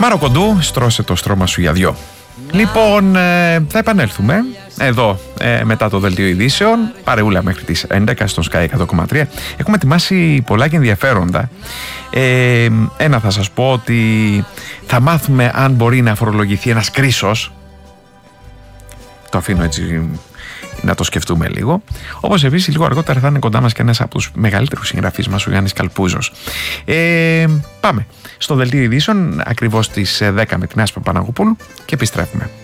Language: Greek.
Μαροκοντού, στρώσε το στρώμα σου για δυο. Λοιπόν, θα επανέλθουμε εδώ μετά το δελτίο ειδήσεων. Παρεούλα μέχρι τις 11 στον Sky 100,3. Έχουμε ετοιμάσει πολλά και ενδιαφέροντα. Ένα θα σας πω ότι θα μάθουμε αν μπορεί να φορολογηθεί ένας κρίσος. Το αφήνω έτσι να το σκεφτούμε λίγο. Όπως επίσης λίγο αργότερα θα είναι κοντά μας και ένας από τους μεγαλύτερους συγγραφείς μας, ο Γιάννης Καλπούζος. Πάμε στο δελτίο ειδήσεων ακριβώς στις 10 με την Άσπα Παναγοπούλου και επιστρέφουμε.